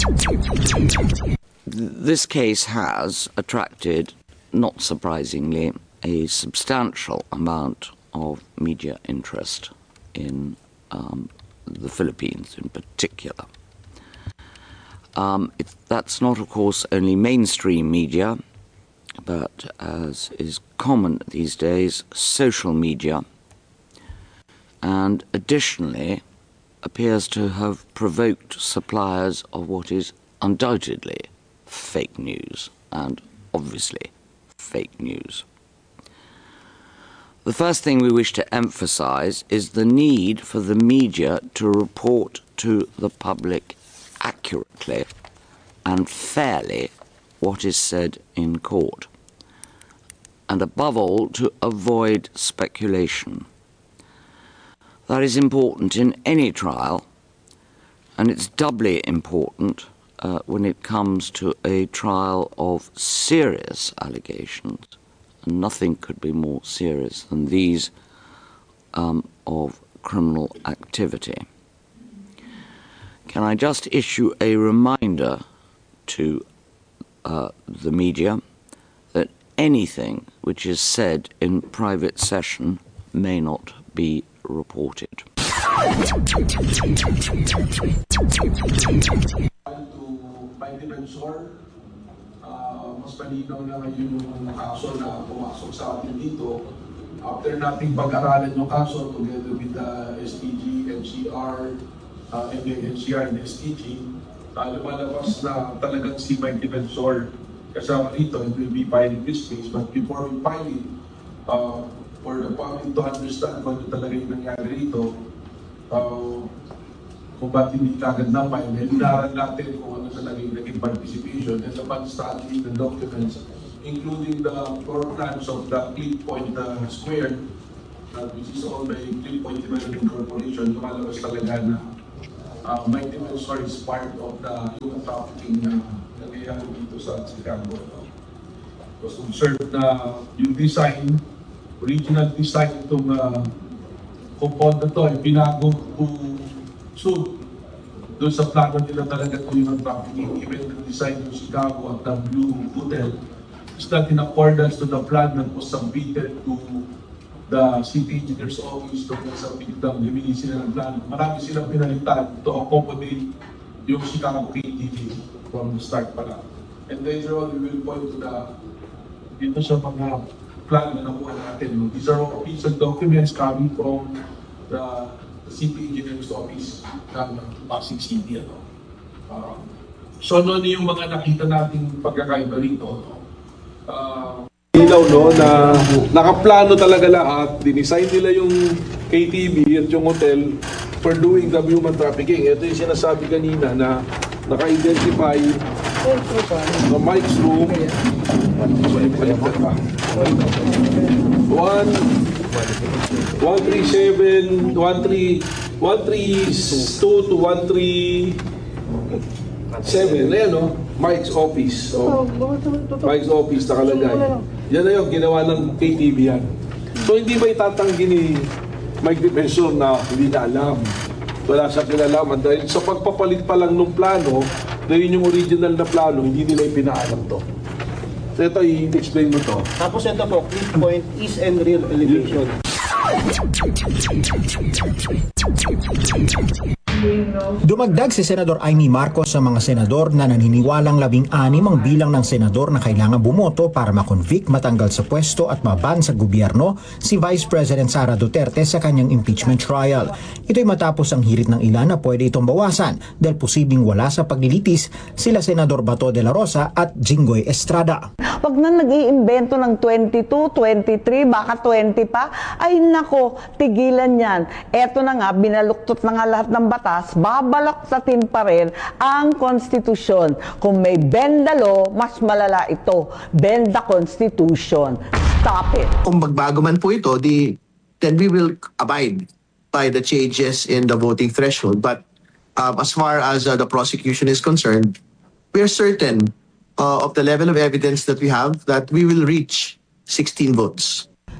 This case has attracted, not surprisingly, a substantial amount of media interest in the Philippines in particular. That's not, of course, only mainstream media, but as is common these days, social media, and additionally appears to have provoked suppliers of what is undoubtedly fake news, and obviously fake news. The first thing we wish to emphasize is the need for the media to report to the public accurately and fairly what is said in court, and above all to avoid speculation. That is important in any trial, and it's doubly important when it comes to a trial of serious allegations, and nothing could be more serious than these of criminal activity. Can I just issue a reminder to the media that anything which is said in private session may not be reported. By defensor, mas malinaw na ngayon yung kaso na pumasok sa atin dito. After nating pag-aralan yung kaso together with the STG, NCR, and the NCR and STG, lumalabas na talagang si Mike Defensor kasama rito and will be filing this case. But before we file it, for the public to understand kung ano talaga yung nangyari rito, kung ba't hindi kagad na-file, inaral natin kung ano talaga yung naging participation and upon studying the documents, including the floor plans of the Click Point Square, which is owned by Click Point Development Corporation, lumalabas talaga na Mike Defensor is part of the human trafficking na nangyayari dito sa Chicago. Because observed na yung design, original design itong compound na ito ay pinagong to suit doon sa plano nila talaga ito yung trafficking. Even the design ng Chicago at the Blue Hotel is not in accordance to the plan that was submitted to the city engineer's office to submit ng bibili sila ng plan. Marami silang pinalitan to accommodate yung Chicago KTV from the start pa lang. And later on, we will point to the dito sa mga plan na nakuha natin. These are official documents coming from the city engineer's office ng Pasig City. So ano yung mga nakita nating pagkakaiba rito? Ilaw no, na nakaplano talaga lahat, dinesign nila yung KTV at yung hotel for doing the human trafficking. Ito yung sinasabi kanina na naka-identify the Mike's room. 137, 132 to 137. Ayan no, Mike's office. So, Mike's office nakalagay. Yan na yung ginawa ng KTV yan. So hindi ba itatanggi ni Mike Defensor na hindi na alam? Wala sa kinalaman dahil sa pagpapalit pa lang ng plano, na yun yung original na plano, hindi nila ipinaalam to. So ito, i-explain mo to. Tapos ito po, Click Point is and rear elevation. Dumagdag si Senador Amy Marcos sa mga senador na naniniwalang 16 ang bilang ng senador na kailangan bumoto para makonvict, matanggal sa pwesto at maban sa gobyerno si Vice President Sara Duterte sa kanyang impeachment trial. Ito'y matapos ang hirit ng ilan na pwede itong bawasan dahil posibleng wala sa paglilitis sila Senador Bato de la Rosa at Jinggoy Estrada. Wag na nag-iimbento ng 22, 23, baka 20 pa. Ay nako, tigilan yan. Eto na nga, binaluktot na nga lahat ng batas, babalaktatin pa rin ang konstitusyon. Kung may bend the law, mas malala ito. Bend the Constitution. Stop it. Kung magbago man po ito, then we will abide by the changes in the voting threshold. But as far as the prosecution is concerned, we are certain of the level of evidence that we have that we will reach 16 votes.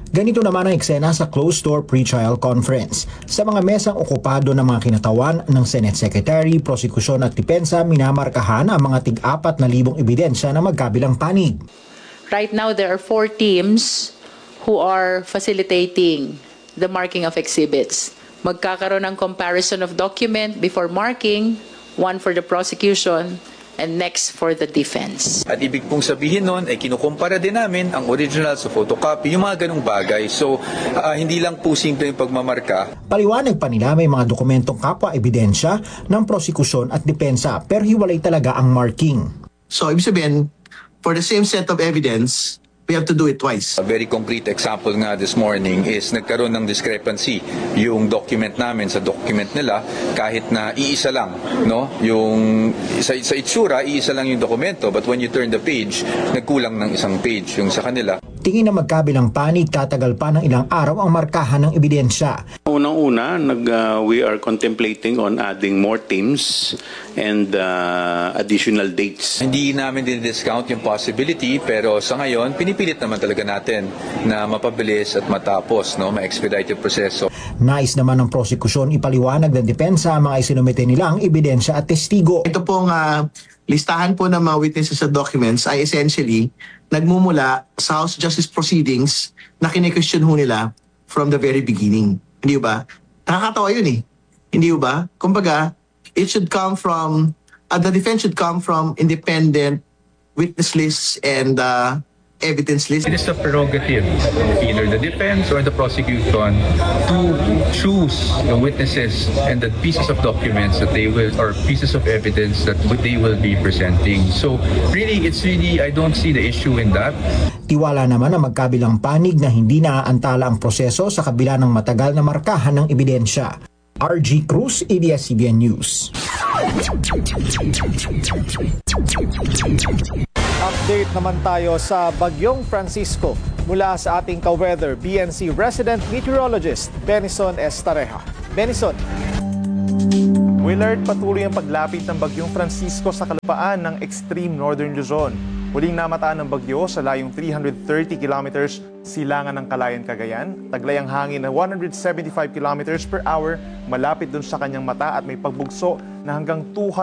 Ganito naman ang eksena sa closed-door pre-trial conference. Sa mga mesang okupado ng mga kinatawan ng Senate Secretary, prosekusyon at depensa, minamarkahan ang mga tig-4,000 ebidensya na magkabilang panig. Right now, there are 4 teams who are facilitating the marking of exhibits. Magkakaroon ng comparison of document before marking, one for the prosecution, and next for the defense. At ibig pong sabihin nun, ay kinukumpara din namin ang original sa photocopy, yung mga ganong bagay. So, hindi lang po simple yung pagmamarka. Paliwanag pa nila may mga dokumentong kapwa-ebidensya ng prosekusyon at depensa pero hiwalay talaga ang marking. So, ibig sabihin, for the same set of evidence, we have to do it twice. A very concrete example nga this morning is nagkaroon ng discrepancy yung document namin sa document nila kahit na iisa lang, no? Yung sa itsura, iisa lang yung dokumento, but when you turn the page, nagkulang ng isang page yung sa kanila. Tingin na magkabilang panig, tatagal pa ng ilang araw ang markahan ng ebidensya. Unang-una, we are contemplating on adding more teams and additional dates. Hindi namin din-discount yung possibility, pero sa ngayon, pinipilit naman talaga natin na mapabilis at matapos, no, ma-expedite yung proseso. Nais naman ng prosekusyon ipaliwanag ng depensa ang mga isinumite nilang ebidensya at testigo. Ito pong listahan po ng mga witnesses at documents ay essentially nagmumula sa House Justice Proceedings na kine-question ho nila from the very beginning. Hindi ba? Nakakatawa yun eh. Hindi ba? Kumbaga, it should come from, the defense should come from independent witness lists and evidence lists. It is the prerogative of either the defense or the prosecution to choose the witnesses and the pieces of documents that they will, or pieces of evidence that they will be presenting. So really, I don't see the issue in that. Tiwala naman na magkabilang panig na hindi naaantala ang proseso sa kabila ng matagal na markahan ng ebidensya. RG Cruz, ABS-CBN News. Update naman tayo sa Bagyong Francisco mula sa ating ka-weather, BNC resident meteorologist Benison Estareja. Benison. Willard, patuloy ang paglapit ng Bagyong Francisco sa kalupaan ng extreme northern Luzon. Muling namataan ng bagyo sa layong 330 kilometers silangan ng Calayan, Cagayan. Taglay ang hangin na 175 kilometers per hour malapit dun sa kanyang mata at may pagbugso na hanggang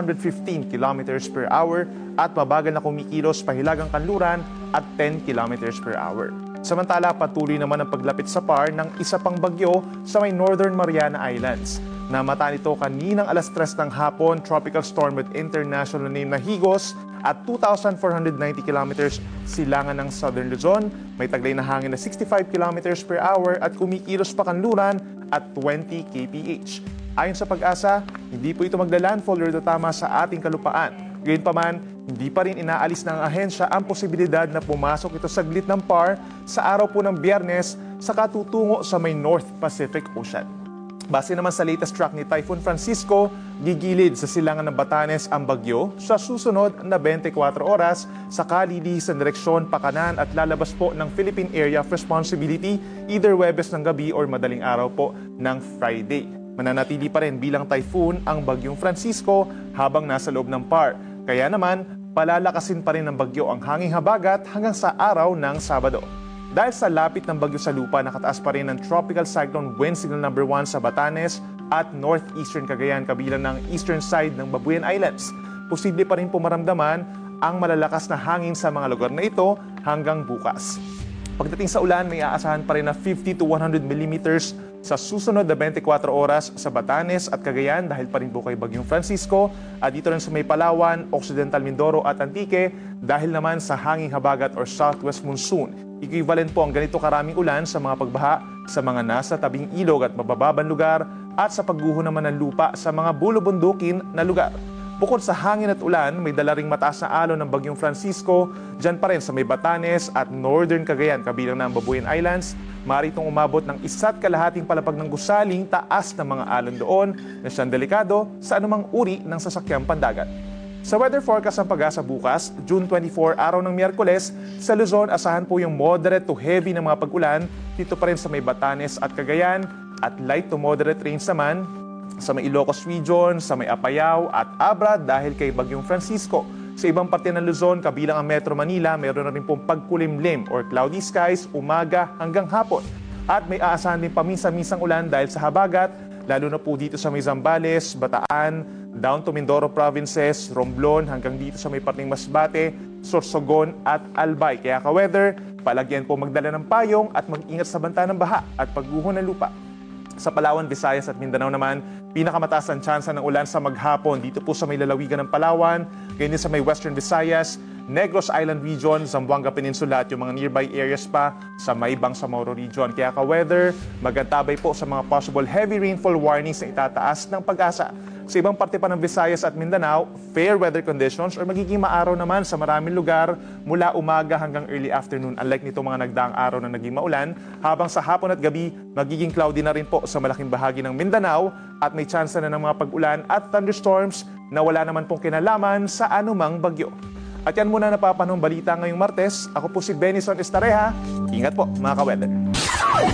215 kilometers per hour at mabagal na kumikilos pahilagang kanluran at 10 kilometers per hour. Samantala, patuloy naman ang paglapit sa par ng isa pang bagyo sa may Northern Mariana Islands. Namataan ito kaninang alas 3 ng hapon, tropical storm with international name na Higos at 2,490 kilometers silangan ng Southern Luzon. May taglay na hangin na 65 kilometers per hour at kumikilos pa kanluran at 20 kph. Ayon sa Pag-asa, hindi po ito magla-landfall or tatama sa ating kalupaan. Gayunpaman, hindi pa rin inaalis ng ahensya ang posibilidad na pumasok ito sa gilid ng par sa araw po ng Biyernes sa katutungo sa may North Pacific Ocean. Base naman sa latest track ni Typhoon Francisco, gigilid sa silangan ng Batanes ang bagyo sa susunod na 24 oras sa kalilisan direksyon pakanan at lalabas po ng Philippine Area of Responsibility either Huwebes ng gabi or madaling araw po ng Friday. Mananatili pa rin bilang typhoon ang Bagyong Francisco habang nasa loob ng par. Kaya naman, palalakasin pa rin ng bagyo ang hanging habagat hanggang sa araw ng Sabado. Dahil sa lapit ng bagyo sa lupa, nakataas pa rin ang Tropical Cyclone Wind Signal number 1 sa Batanes at Northeastern Cagayan kabilang ng eastern side ng Babuyan Islands. Posible pa rin pumaramdaman ang malalakas na hangin sa mga lugar na ito hanggang bukas. Pagdating sa ulan, may aasahan pa rin na 50 to 100 millimeters sa susunod na 24 oras sa Batanes at Cagayan dahil pa rin po kay Bagyong Francisco at dito rin sa may Palawan, Occidental Mindoro at Antique dahil naman sa hanging habagat or southwest monsoon. Equivalent po ang ganito karaming ulan sa mga pagbaha sa mga nasa tabing ilog at mabababang lugar at sa pagguho naman ng lupa sa mga bulubundukin na lugar. Bukod sa hangin at ulan, may dala ring mataas na alon ng Bagyong Francisco dyan pa rin sa may Batanes at Northern Cagayan kabilang ng Babuyan Islands. Maaari itong umabot ng 1.5 palapag ng gusaling taas ng mga alon doon na siyang delikado sa anumang uri ng sasakyang pandagat. Sa weather forecast ng Pag-asa bukas, June 24, araw ng Miyerkules, sa Luzon asahan po yung moderate to heavy na mga pag-ulan dito pa rin sa may Batanes at Cagayan at light to moderate rains naman sa may Ilocos Region, sa may Apayao at Abra dahil kay Bagyong Francisco. Sa ibang parte ng Luzon, kabilang ang Metro Manila, mayroon na rin pong pagkulimlim or cloudy skies umaga hanggang hapon. At may aasahan din paminsan-minsang ulan dahil sa habagat, lalo na po dito sa may Zambales, Bataan, down to Mindoro provinces, Romblon, hanggang dito sa may parting Masbate, Sorsogon at Albay. Kaya ka-weather, palagyan po magdala ng payong at mag-ingat sa banta ng baha at pagguho ng lupa. Sa Palawan, Visayas at Mindanao naman, pinakamataas ang tsansa ng ulan sa maghapon dito po sa may lalawigan ng Palawan, ganyan sa may Western Visayas, Negros Island Region, Zamboanga Peninsula at yung mga nearby areas pa sa may Bangsamoro Region. Kaya ka-weather, magantabay po sa mga possible heavy rainfall warnings na itataas ng Pag-asa. Sa ibang parte pa ng Visayas at Mindanao, fair weather conditions or magiging maaraw naman sa maraming lugar mula umaga hanggang early afternoon. Unlike nito mga nagdaang araw na naging maulan, habang sa hapon at gabi, magiging cloudy na rin po sa malaking bahagi ng Mindanao at may tsansa na ng mga pag-ulan at thunderstorms na wala naman pong kinalaman sa anumang bagyo. At yan muna napapanong balita ngayong Martes. Ako po si Benison Estareja. Ingat po mga ka-weather.